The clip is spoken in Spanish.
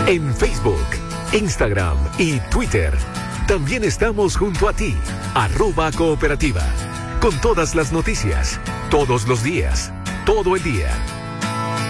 En Facebook, Instagram y Twitter. También estamos junto a ti, @cooperativa. Con todas las noticias, todos los días, todo el día.